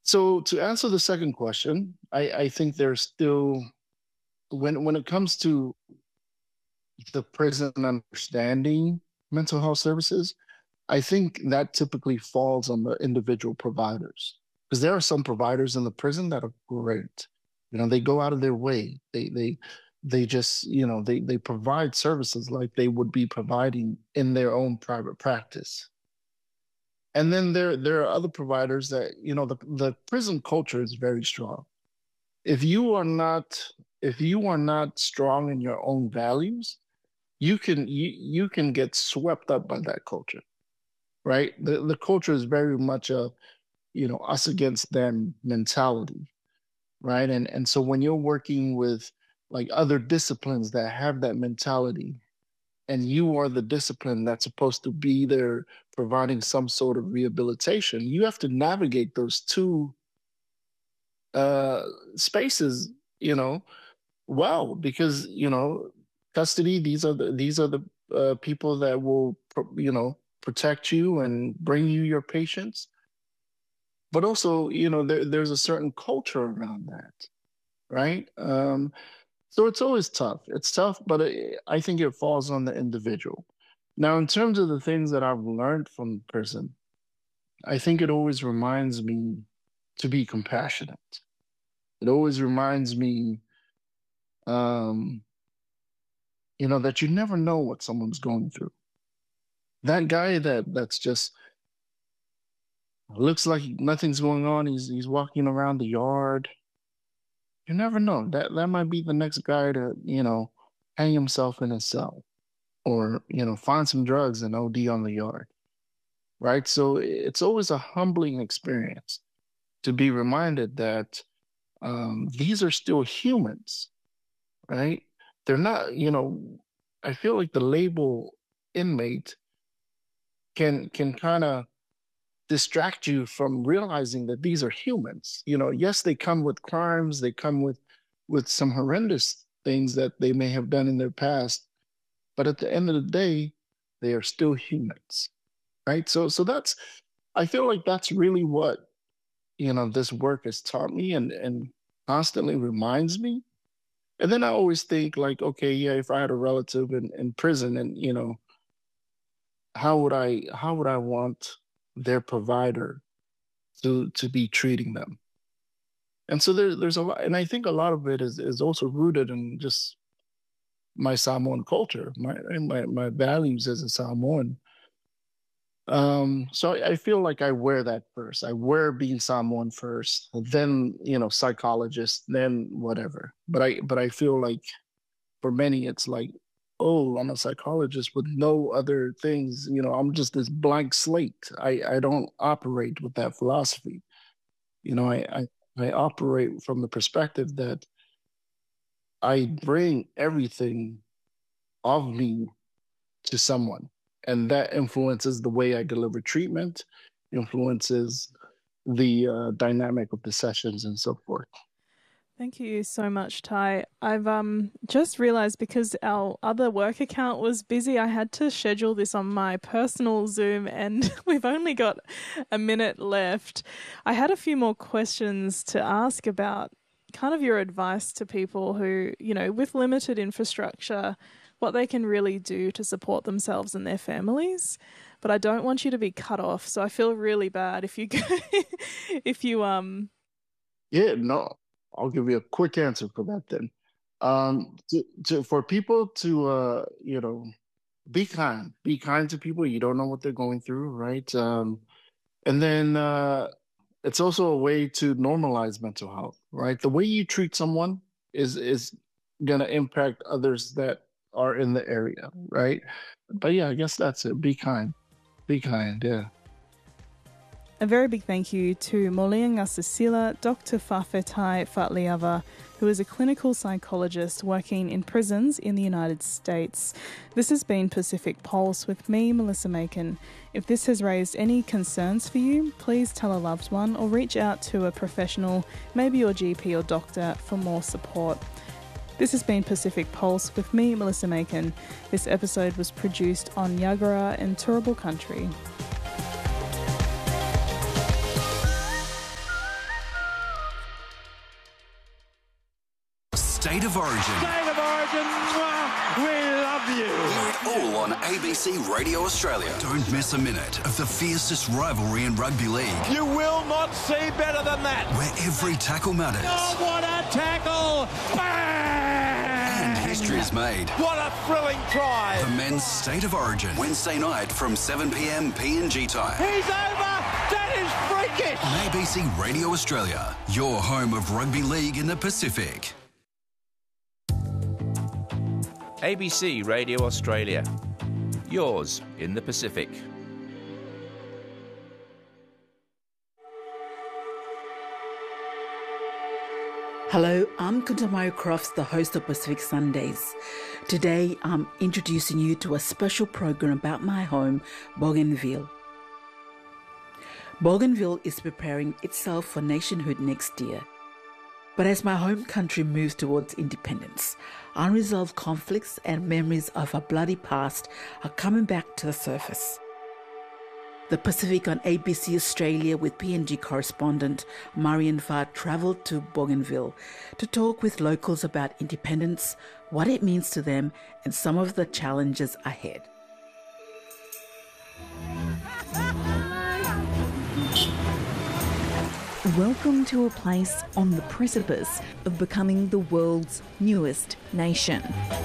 So to answer the second question, I think there's still when it comes to the prison understanding mental health services, I think that typically falls on the individual providers because there are some providers in the prison that are great. They go out of their way. They just, they provide services like they would be providing in their own private practice. And then there are other providers that, the prison culture is very strong. If you are not if you are not strong in your own values, you can get swept up by that culture, right? The culture is very much a, us against them mentality, right? And so when you're working with like other disciplines that have that mentality, and you are the discipline that's supposed to be there providing some sort of rehabilitation, you have to navigate those two uh spaces, you know, well, because custody, these are the people that will protect you and bring you your patients, but also there's a certain culture around that, right? So it's always tough. It's tough, but I think it falls on the individual. Now, in terms of the things that I've learned from prison, I think it always reminds me to be compassionate. It always reminds me, um, that you never know what someone's going through. That guy that's just looks like nothing's going on. He's walking around the yard. You never know. That might be the next guy to, hang himself in a cell or, find some drugs and OD on the yard. Right? So it's always a humbling experience to be reminded that these are still humans, right? They're not, I feel like the label inmate can kind of distract you from realizing that these are humans. Yes, they come with crimes, they come with some horrendous things that they may have done in their past, but at the end of the day, they are still humans, right? So that's I feel like that's really what, this work has taught me and constantly reminds me. And then I always think like, okay, yeah, if I had a relative in prison and, how would I want their provider to be treating them? And so there's a lot, and I think a lot of it is also rooted in just my Samoan culture, my values as a Samoan. So I feel like I wear that first. I wear being Samoan first, then, psychologist, then whatever. But I feel like for many it's like, oh, I'm a psychologist with no other things. I'm just this blank slate. I don't operate with that philosophy. I operate from the perspective that I bring everything of me to someone, and that influences the way I deliver treatment, influences the dynamic of the sessions and so forth. Thank you so much, Ty. I've just realized because our other work account was busy, I had to schedule this on my personal Zoom and we've only got a minute left. I had a few more questions to ask about kind of your advice to people who, with limited infrastructure, what they can really do to support themselves and their families. But I don't want you to be cut off, so I feel really bad if you if you Yeah, no, I'll give you a quick answer for that then. For people to, be kind to people. You don't know what they're going through, right? And then it's also a way to normalize mental health, right? The way you treat someone is gonna impact others that are in the area, right? But yeah, I guess that's it. Be kind. Be kind, yeah. A very big thank you to Molianga Cecilia, Dr. Fafetai Fatliava, who is a clinical psychologist working in prisons in the United States. This has been Pacific Pulse with me, Melissa Macon. If this has raised any concerns for you, please tell a loved one or reach out to a professional, maybe your GP or doctor, for more support. This has been Pacific Pulse with me, Melissa Macon. This episode was produced on Yagara and Turrbal Country. State of Origin. State of Origin, we love you. Hear it all on ABC Radio Australia. Don't miss a minute of the fiercest rivalry in rugby league. You will not see better than that. Where every tackle matters. Oh, what a tackle! Bang! And history is made. What a thrilling try. The men's State of Origin. Wednesday night from 7 p.m. PNG time. He's over. That is freakish. On ABC Radio Australia, your home of rugby league in the Pacific. ABC Radio Australia, yours in the Pacific. Hello, I'm Kuntamari Crofts, the host of Pacific Sundays. Today, I'm introducing you to a special program about my home, Bougainville. Bougainville is preparing itself for nationhood next year. But as my home country moves towards independence, unresolved conflicts and memories of a bloody past are coming back to the surface. The Pacific on ABC Australia with PNG correspondent Marian Farr travelled to Bougainville to talk with locals about independence, what it means to them, and some of the challenges ahead. Welcome to a place on the precipice of becoming the world's newest nation.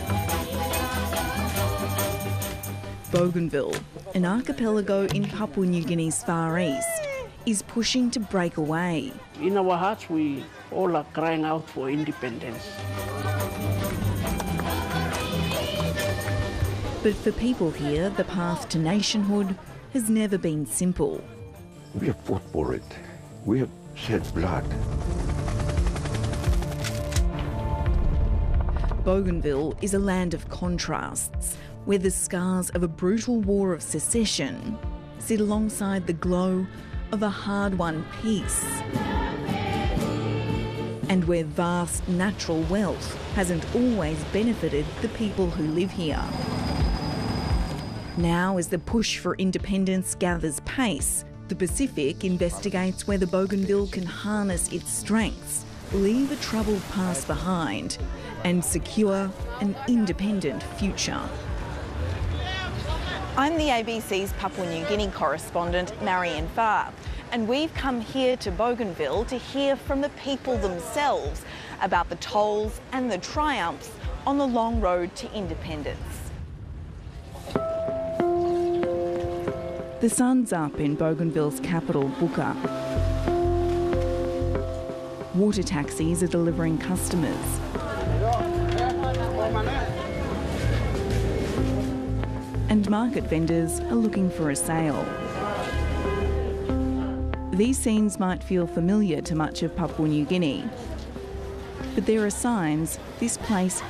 Bougainville, an archipelago in Papua New Guinea's far east, is pushing to break away. In our hearts, we all are crying out for independence. But for people here, the path to nationhood has never been simple. We have fought for it. We have shed blood. Bougainville is a land of contrasts, where the scars of a brutal war of secession sit alongside the glow of a hard-won peace, and where vast natural wealth hasn't always benefited the people who live here. Now, as the push for independence gathers pace, the Pacific investigates whether Bougainville can harness its strengths, leave a troubled past behind, and secure an independent future. I'm the ABC's Papua New Guinea correspondent, Marian Farr, and we've come here to Bougainville to hear from the people themselves about the tolls and the triumphs on the long road to independence. The sun's up in Bougainville's capital, Buka. Water taxis are delivering customers. And market vendors are looking for a sale. These scenes might feel familiar to much of Papua New Guinea, but there are signs this place